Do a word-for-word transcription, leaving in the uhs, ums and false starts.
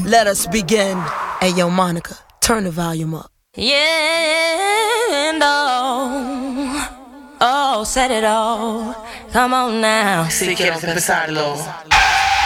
Let us begin. Hey, yo, Monica, turn the volume up. Yeah, and oh, oh, set it all. Come on now. Si quieres empezarlo.